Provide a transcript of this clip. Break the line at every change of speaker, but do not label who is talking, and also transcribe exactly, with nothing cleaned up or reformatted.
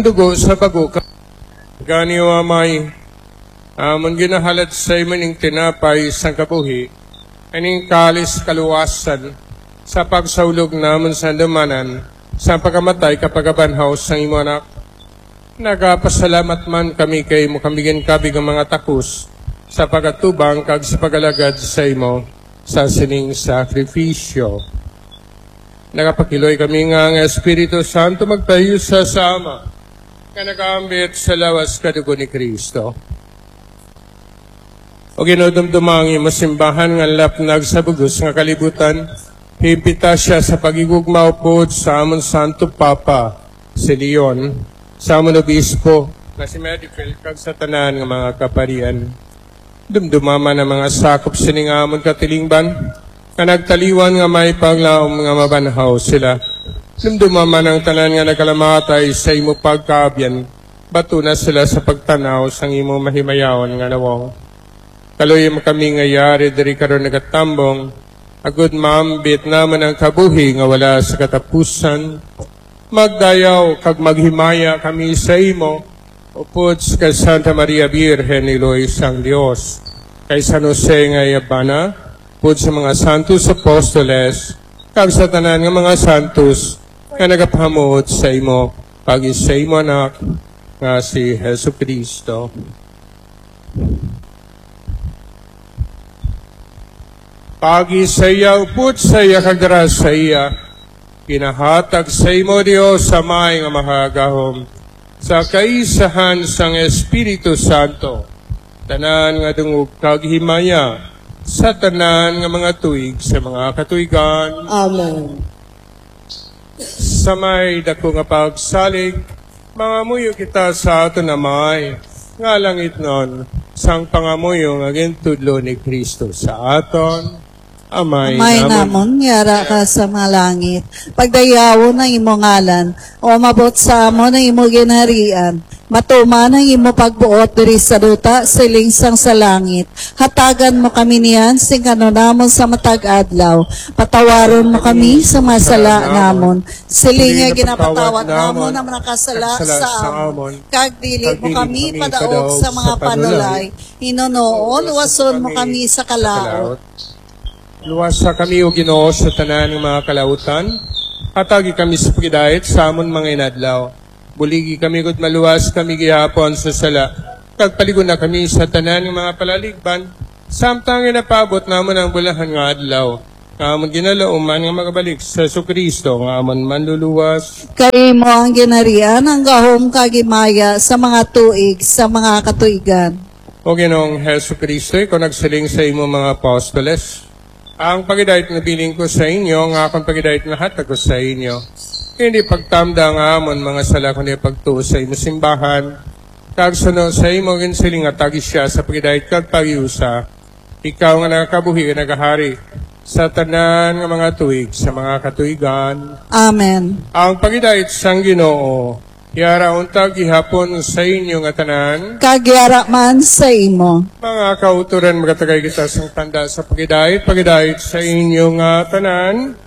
dugo sa bago ganiyo amay amon ginahalat sa imaning tinapay sang kabuhi aning kalis kaluwasan sa pagsaulog namon sa damanan sa pagkamatay kapagabanhaw sang imo anak. Nagapasalamat man kami kay mo kamigin kabig ang mga takos sa pagatubang kag sa pagalagad sa imo sa sining sakripisyo. Nagapakiloy kami nga ang Espiritu Santo magpahiyo sa sama nga nakaambit sa lawas kadugo ni Kristo. O ginodumdumangi masimbahan nga lapnag sa bugos nga kalibutan, hipita siya sa pagigugma upod sa amon Santo Papa, si Leon, sa amon Obispo, na si Medifil, kag sa tanan nga mga kaparian. Dumdumama na mga sakop sining amon katilingban, nga nagtaliwan nga may paglaom nga mabanhaw sila. Dumdumama ng tanan nga nagkalamatay sa imo pagkaabyan, bato na sila sa pagtanaw sang imo mahimayawan nga nawong. Kaloy mo kami nga yari diri karon nagatambong, agud maambit naman ang kabuhi nga wala sa katapusan. Magdayaw kag maghimaya kami sa imo, upod kay Santa Maria Virgen Iloy sang Dios, kay San Jose nga yabana, upod sa mga santos apostoles, kag sa tanan nga mga santos nga nagapahamuot sa imo, pagi sa imo anak nga si Jesucristo. Pagi sa iya, upod sa iya, kagras sa iya, kinahatag sa imo Dios sa may nga mahagahom, sa kaisahan sang Espiritu Santo, tanan nga dungog kaghimaya, sa tanan nga mga tuig sa mga katuigan.
Amen.
Sa may dako nga pagsalig, mga muyo kita sa ato na may, nga langit nun, sang pangamuyo nga gintudlo ni Kristo sa aton. Amay,
Amay namon, yara ka sa mga langit. Pagdayawo ng imo ngalan, o mabot sa amo ng imo ginharian, matuma ng imo pagbuot diri sa duta, siling sang sa langit. Hatagan mo kami niyan, sing kanunamon sa matag adlaw. Patawaron mo kami sa masala namon. Siling nga ginapatawat namon na nakasala sa amon. Kag dili mo kami padaog sa mga panulay. Hinunoon, wason mo kami sa kalaot.
Luwasa kami o Ginoo sa tanan ng mga kalautan, hatagi kami sa pagidait sa amon mga inadlaw. Buligi kami kud maluwas kami gihapon sa sala, kag paligon na kami sa tanan ng mga palaligban, samtang inapabot namon ang bulahan nga adlaw. Nga amon ginalauman nga magabalik sa Jesucristo, nga amon manluluwas.
Kay mo ang ginarian, ang gahom kagimaya sa mga tuig, sa mga katuigan.
O Ginoong Jesucristo, ikaw nagsiling sa imo mga apostoles, ang pagidait na biling ko sa inyo, ang akong pagidait na hatag ko sa inyo. Hindi pagtamda ang amon mga sala kundi pagtuo sa imo simbahan. Kag suno sa imo ginsiling at tagi siya sa pagidait kag pagiusa. Ikaw nga nakabuhi nga nagahari sa tanan nga mga tuig sa mga katuigan.
Amen.
Ang pagidait sang Ginoo, yara untag gihapon sa inyo nga tanan.
Kagyara man sa imo.
Mga kauturan, magatagay kita sa tanda sa pagidait, pagidait sa inyo nga tanan.